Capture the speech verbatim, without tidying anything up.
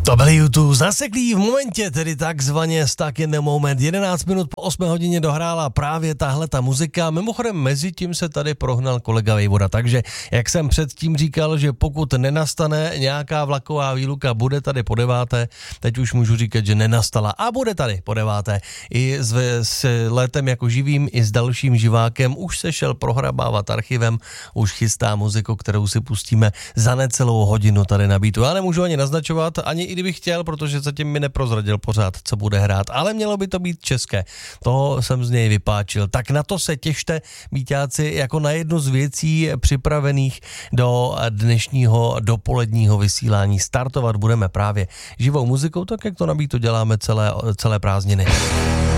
To byly YouTube zaseklí v momentě, tedy takzvaně Stuck in the Moment. jedenáct minut po osmé hodině dohrála právě tahle ta muzika. Mimochodem mezi tím se tady prohnal kolega Vejvoda, takže jak jsem předtím říkal, že pokud nenastane nějaká vlaková výluka, bude tady po deváté, teď už můžu říkat, že nenastala a bude tady po deváté. I s, s letem jako živým, i s dalším živákem už se šel prohrabávat archivem, už chystá muziku, kterou si pustíme za necelou hodinu tady na Beatu. Já nemůžu ani naznačovat, ani i kdybych chtěl, protože zatím mi neprozradil pořád, co bude hrát, ale mělo by to být české. Toho jsem z něj vypáčil. Tak na to se těšte, Beatáci, jako na jednu z věcí připravených do dnešního dopoledního vysílání. Startovat budeme právě živou muzikou, tak jak to na Beatu děláme celé, celé prázdniny.